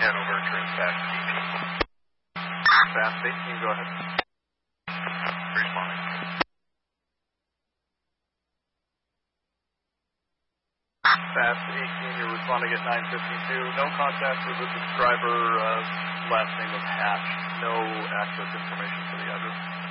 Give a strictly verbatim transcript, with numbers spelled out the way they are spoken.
Hanover, turn fast D P. Fast eighteen, go ahead. Responding. Fast eighteen, you're responding at nine fifty-two. No contact with the subscriber, uh, last name of Hatch. No access information for the address.